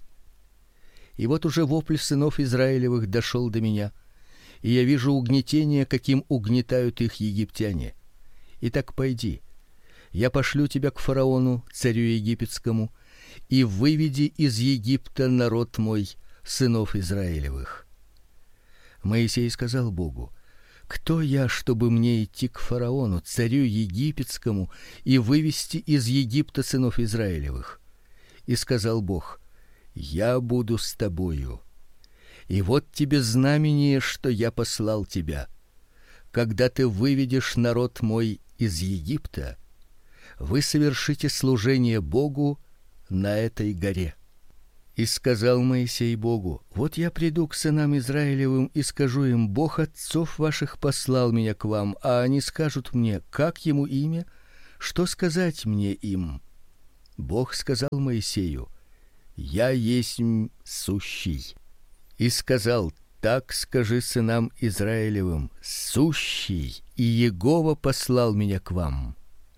И вот уже вопль сынов Израилевых дошел до меня, и я вижу угнетение, каким угнетают их египтяне. Итак, пойди, я пошлю тебя к фараону, царю египетскому, и выведи из Египта народ мой, сынов Израилевых. Моисей сказал Богу: кто я, чтобы мне идти к фараону, царю египетскому, и вывести из Египта сынов Израилевых? И сказал Бог: я буду с тобою. И вот тебе знамение, что я послал тебя. когда ты выведешь народ мой из Египта, вы совершите служение Богу на этой горе. И сказал Моисей Богу: вот я приду к сынам Израилевым и скажу им: Бог отцов ваших послал меня к вам, а они скажут мне: как ему имя? Что сказать мне им? Бог сказал Моисею: я есмь сущий. И сказал: так скажи сынам Израилевым: сущий, и Егова послал меня к вам.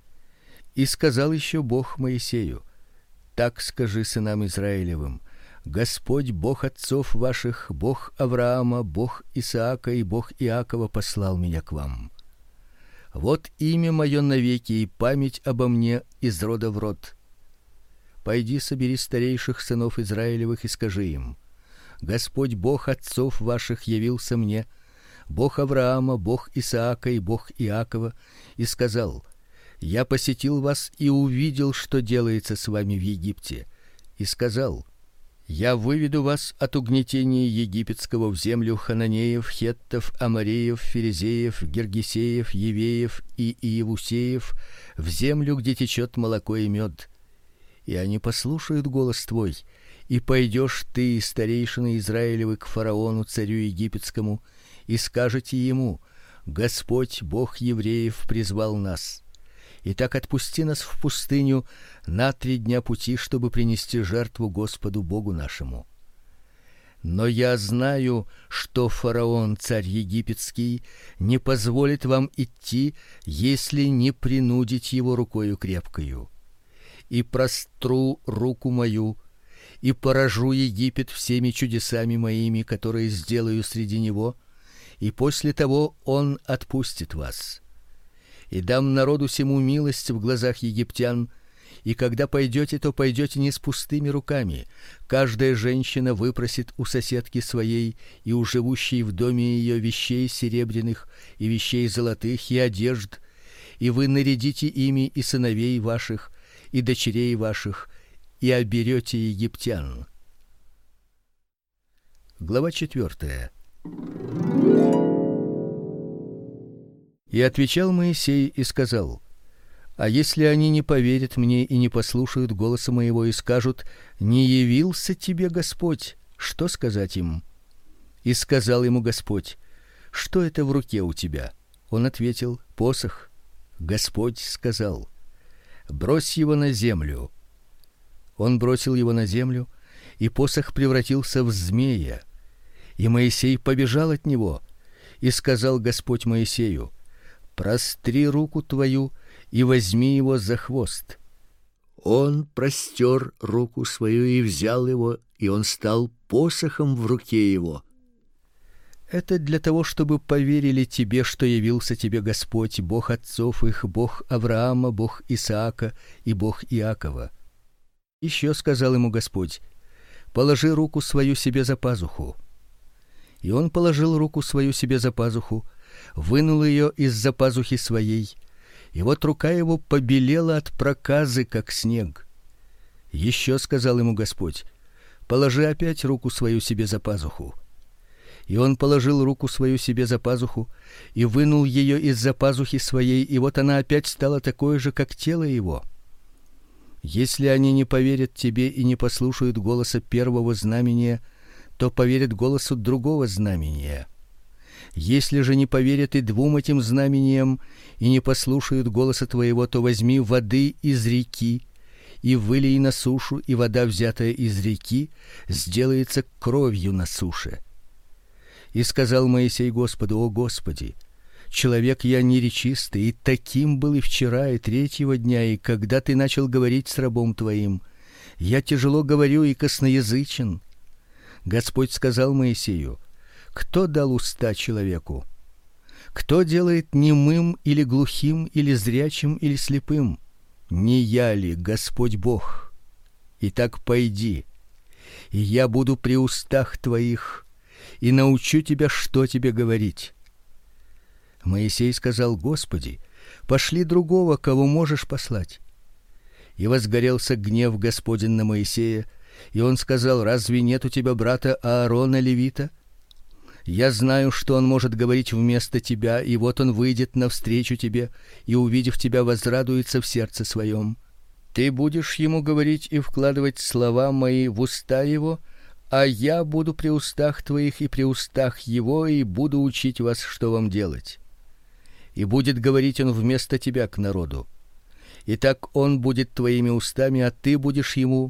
И сказал еще Бог Моисею: так скажи сынам Израилевым: Господь Бог отцов ваших, Бог Авраама, Бог Исаака и Бог Иакова послал меня к вам. Вот имя мое навеки и память обо мне из рода в род. Пойди, собери старейших сынов Израилевых и скажи им: Господь Бог отцов ваших явился мне, Бог Авраама, Бог Исаака и Бог Иакова, и сказал: я посетил вас и увидел, что делается с вами в Египте, и сказал: я выведу вас от угнетения египетского в землю хананеев, хеттов, амореев, ферезеев, гиргесеев, евеев и иевусеев, в землю, где течет молоко и мед. И они послушают голос твой, и пойдешь ты и старейшины Израилевы к фараону, царю египетскому, и скажете ему: Господь Бог евреев призвал нас. Итак, отпусти нас в пустыню на 3 дня пути, чтобы принести жертву Господу Богу нашему. Но я знаю, что фараон, царь египетский, не позволит вам идти, если не принудить его рукою крепкою. И простру руку мою, и поражу Египет всеми чудесами моими, которые сделаю среди него, и после того он отпустит вас. И дам народу сему милость в глазах египтян, и когда пойдете, то пойдете не с пустыми руками. Каждая женщина выпросит у соседки своей и у живущей в доме ее вещей серебряных и вещей золотых и одежд, и вы нарядите ими и сыновей ваших, и дочерей ваших, и оберете египтян. Глава 4. И отвечал Моисей и сказал: а если они не поверят мне и не послушают голоса моего и скажут: не явился тебе Господь, что сказать им? И сказал ему Господь: что это в руке у тебя? Он ответил: посох. Господь сказал: брось его на землю. Он бросил его на землю, и посох превратился в змея. И Моисей побежал от него, и сказал Господь Моисею: простри руку твою и возьми его за хвост. Он простер руку свою и взял его, и он стал посохом в руке его. Это для того, чтобы поверили тебе, что явился тебе Господь, Бог отцов их, Бог Авраама, Бог Исаака и Бог Иакова. Еще сказал ему Господь: положи руку свою себе за пазуху. И он положил руку свою себе за пазуху, вынул ее из-за пазухи своей, и вот рука его побелела от проказы, как снег. Еще сказал ему Господь: положи опять руку свою себе за пазуху. И он положил руку свою себе за пазуху и вынул ее из-за пазухи своей, и вот она опять стала такой же, как тело его. Если они не поверят тебе и не послушают голоса первого знамения, то поверят голосу другого знамения. Если же не поверят и 2 этим знамениям и не послушают голоса твоего, то возьми воды из реки и вылей на сушу, и вода, взятая из реки, сделается кровью на суше. И сказал Моисей Господу: о Господи, человек я неречистый, и таким был и вчера, и 3-го дня, и когда ты начал говорить с рабом твоим, я тяжело говорю и косноязычен. Господь сказал Моисею: кто дал уста человеку? Кто делает немым или глухим, или зрячим, или слепым? Не я ли, Господь Бог? Итак, пойди, и я буду при устах твоих, и научу тебя, что тебе говорить. Моисей сказал: Господи, пошли другого, кого можешь послать. И возгорелся гнев Господень на Моисея, и он сказал: разве нет у тебя брата Аарона левита? Я знаю, что он может говорить вместо тебя, и вот он выйдет навстречу тебе и, увидев тебя, возрадуется в сердце своем. Ты будешь ему говорить и вкладывать слова мои в уста его, а я буду при устах твоих и при устах его, и буду учить вас, что вам делать. И будет говорить он вместо тебя к народу. Итак, он будет твоими устами, а ты будешь ему